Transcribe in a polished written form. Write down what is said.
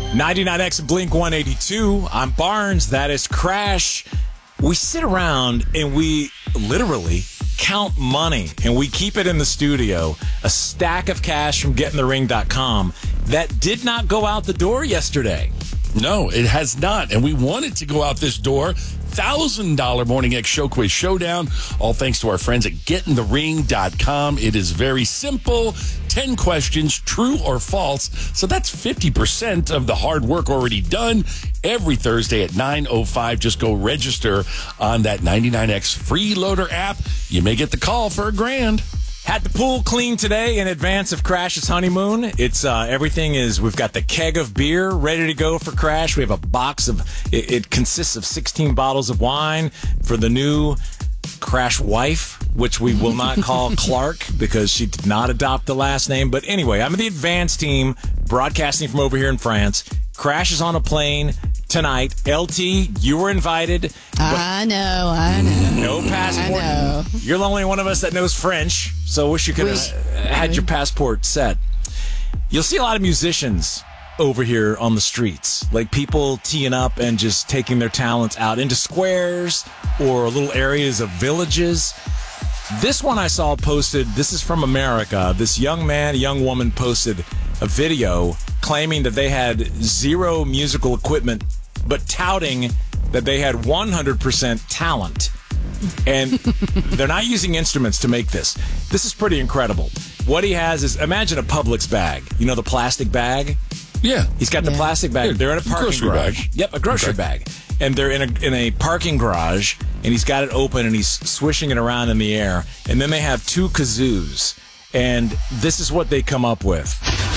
99X Blink 182. I'm Barnes. That is Crash. We sit around and we literally count money, and we keep it in the studio. A stack of cash from gettingthering.com that did not go out the door yesterday. No, it has not. And we want it to go out this door. $1,000 Morning X Show Quiz Showdown. All thanks to our friends at gettingthering.com. It is very simple. 10 questions, true or false. So that's 50% of the hard work already done. Every Thursday at 9:05. Just go register on that 99X Freeloader app. You may get the call for $1,000. Had the pool clean today in advance of Crash's honeymoon. It's everything is. We've got the keg of beer ready to go for Crash. We have a box of. It consists of 16 bottles of wine for the new Crash wife, which we will not call Clark because she did not adopt the last name. But anyway, I'm in the advance team broadcasting from over here in France. Crash is on a plane tonight. LT, you were invited. I know. No passport. I know. You're the only one of us that knows French, so I wish you could have had your passport set. You'll see a lot of musicians over here on the streets, like people teeing up and just taking their talents out into squares or little areas of villages. This one I saw posted, this is from America. This young woman posted a video claiming that they had zero musical equipment, but touting that they had 100% talent. And they're not using instruments to make this. This is pretty incredible. What he has is, imagine a Publix bag. You know the plastic bag? Yeah. He's got the plastic bag. They're in a parking garage. Bag. Yep, a grocery bag. And they're in a parking garage, and he's got it open, and he's swishing it around in the air. And then they have two kazoos. And this is what they come up with.